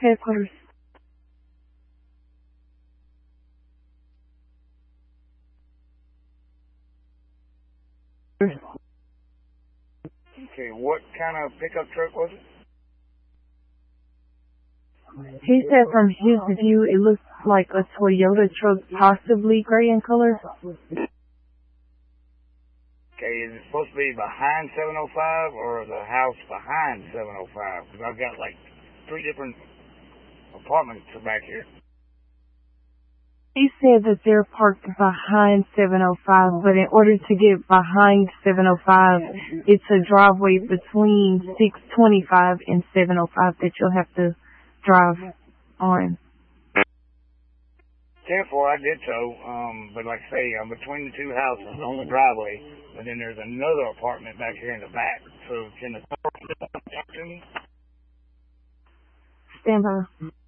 headquarters. Okay, what kind of pickup truck was it? He said from his view it looks like a Toyota truck, possibly gray in color. Okay, is it supposed to be behind 705 or the house behind 705? Because I've got like 3 different apartments back here. He said that they're parked behind 705, but in order to get behind 705, it's a driveway between 625 and 705 that you'll have to drive on. 10-4, I did so, but like I say, I'm between the 2 houses on the driveway, but then there's another apartment back here in the back. So can the talk to me? Stand by.